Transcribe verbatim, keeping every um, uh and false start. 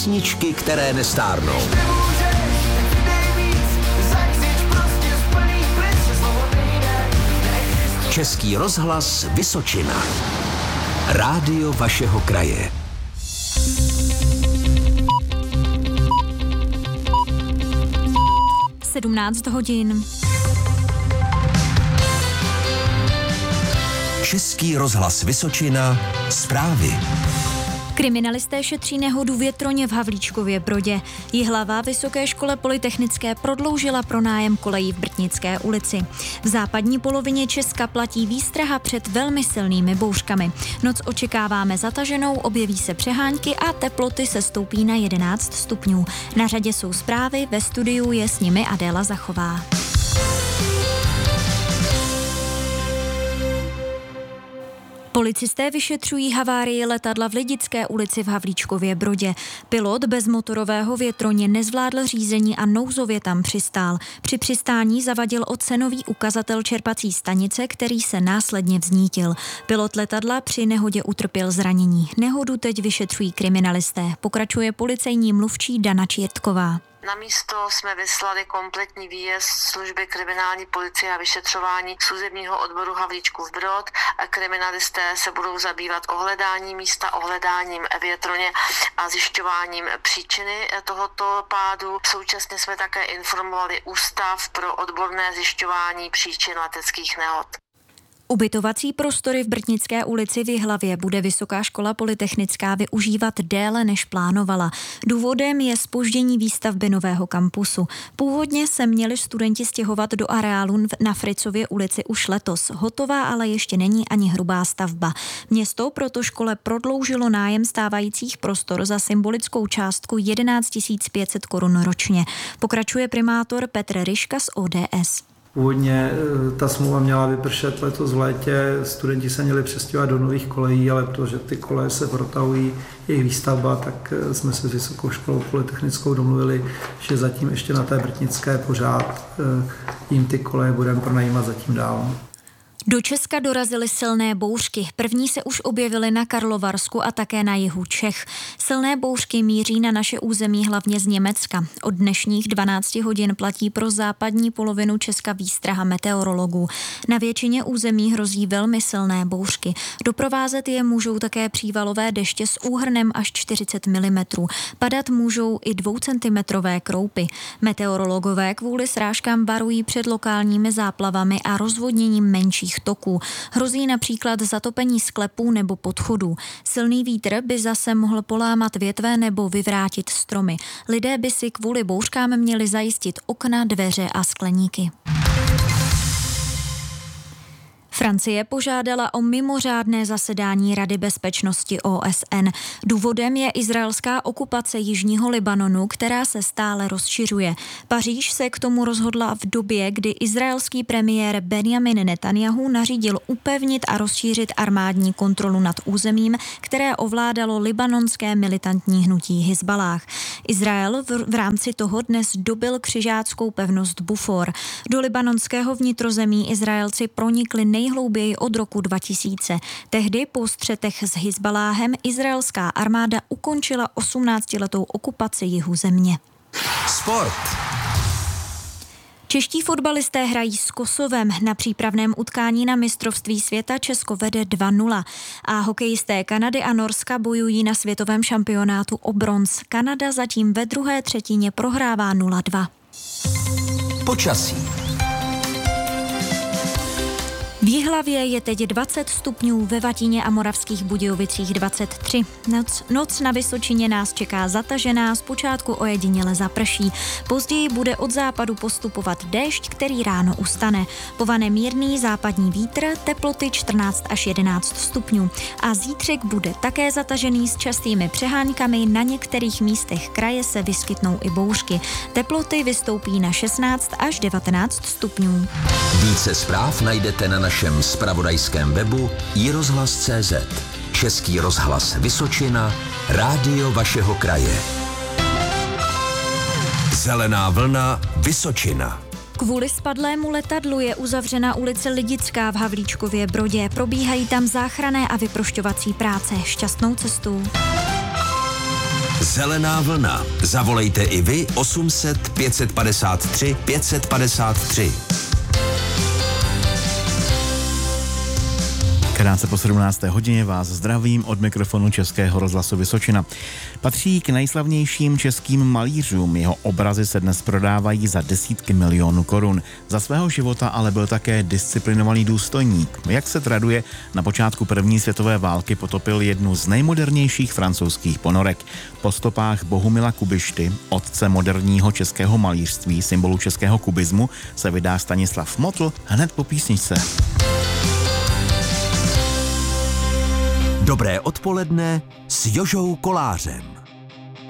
Písničky, které nestárnou. Český rozhlas Vysočina. Rádio vašeho kraje. sedmnáct hodin. Český rozhlas Vysočina. Zprávy. Kriminalisté šetří nehodu větroně v Havlíčkově Brodě. Jihlava Vysoké škole polytechnické prodloužila pronájem kolejí v Brtnické ulici. V západní polovině Česka platí výstraha před velmi silnými bouřkami. Noc očekáváme zataženou, objeví se přehánky a teploty se stoupí na jedenáct stupňů. Na řadě jsou zprávy, ve studiu je s nimi Adéla Zachová. Policisté vyšetřují havárii letadla v Lidické ulici v Havlíčkově Brodě. Pilot bezmotorového větroně nezvládl řízení a nouzově tam přistál. Při přistání zavadil ocenový ukazatel čerpací stanice, který se následně vznítil. Pilot letadla při nehodě utrpěl zranění. Nehodu teď vyšetřují kriminalisté. Pokračuje policejní mluvčí Dana Čírtková. Na místo jsme vyslali kompletní výjezd služby kriminální policie a vyšetřování služebního odboru Havlíčkův Brod. Kriminalisté se budou zabývat ohledáním místa, ohledáním větroně a zjišťováním příčiny tohoto pádu. Současně jsme také informovali Ústav pro odborné zjišťování příčin leteckých nehod. Ubytovací prostory v Brtnické ulici v Jihlavě bude Vysoká škola polytechnická využívat déle, než plánovala. Důvodem je zpoždění výstavby nového kampusu. Původně se měli studenti stěhovat do areálu na Fricově ulici už letos. Hotová ale ještě není ani hrubá stavba. Město proto škole prodloužilo nájem stávajících prostor za symbolickou částku jedenáct tisíc pět set korun ročně. Pokračuje primátor Petr Ryška z O D S. Původně ta smlouva měla vypršet letos v létě, studenti se měli přestěhovat do nových kolejí, ale protože ty koleje se protahují, jejich výstavba, tak jsme se s Vysokou školou polytechnickou domluvili, že zatím ještě na té Brtnické pořád jim ty koleje budeme pronajímat zatím dál. Do Česka dorazily silné bouřky. První se už objevily na Karlovarsku a také na jihu Čech. Silné bouřky míří na naše území hlavně z Německa. Od dnešních dvanácti hodin platí pro západní polovinu Česka výstraha meteorologů. Na většině území hrozí velmi silné bouřky. Doprovázet je můžou také přívalové deště s úhrnem až čtyřicet milimetrů. Padat můžou i dvoucentimetrové kroupy. Meteorologové kvůli srážkám varují před lokálními záplavami a rozvodněním menších toků. Hrozí například zatopení sklepů nebo podchodů. Silný vítr by zase mohl polámat větve nebo vyvrátit stromy. Lidé by si kvůli bouřkám měli zajistit okna, dveře a skleníky. Francie požádala o mimořádné zasedání Rady bezpečnosti O S N. Důvodem je izraelská okupace jižního Libanonu, která se stále rozšiřuje. Paříž se k tomu rozhodla v době, kdy izraelský premiér Benjamin Netanjahu nařídil upevnit a rozšířit armádní kontrolu nad územím, které ovládalo libanonské militantní hnutí Hizballáh. Izrael v, v rámci toho dnes dobyl křižáckou pevnost Bufor. Do libanonského vnitrozemí Izraelci pronikli nej hlouběji od roku dva tisíce. Tehdy po střetech s Hizballáhem izraelská armáda ukončila osmnáctiletou okupaci jihu země. Sport. Čeští fotbalisté hrají s Kosovem. Na přípravném utkání na mistrovství světa Česko vede dva nula. A hokejisté Kanady a Norska bojují na světovém šampionátu o bronz. Kanada zatím ve druhé třetině prohrává nula dva. Počasí. V Jihlavě je teď dvacet stupňů, ve Vatíně a Moravských Budějovicích dvacet tři. Noc, noc na Vysočině nás čeká zatažená, zpočátku ojediněle zaprší. Později bude od západu postupovat déšť, který ráno ustane. Povane mírný západní vítr, teploty čtrnáct až jedenáct stupňů. A zítřek bude také zatažený s častými přeháňkami, na některých místech kraje se vyskytnou i bouřky. Teploty vystoupí na šestnáct až devatenáct stupňů. Více zpráv najdete na našem zpravodajském webu i rozhlas tečka cé zet. Český rozhlas Vysočina, rádio vašeho kraje. Zelená vlna Vysočina. Kvůli spadlému letadlu je uzavřena ulice Lidická v Havlíčkově Brodě. Probíhají tam záchranné a vyprošťovací práce. Šťastnou cestu. Zelená vlna. Zavolejte i vy osm set pět padesát tři pět padesát tři. Krátce po sedmnácté hodině vás zdravím od mikrofonu Českého rozhlasu Vysočina. Patří k nejslavnějším českým malířům. Jeho obrazy se dnes prodávají za desítky milionů korun. Za svého života ale byl také disciplinovaný důstojník. Jak se traduje, na počátku první světové války potopil jednu z nejmodernějších francouzských ponorek. Po stopách Bohumila Kubišty, otce moderního českého malířství, symbolu českého kubismu, se vydá Stanislav Motl hned po písničce. Dobré odpoledne s Jožou Kolářem.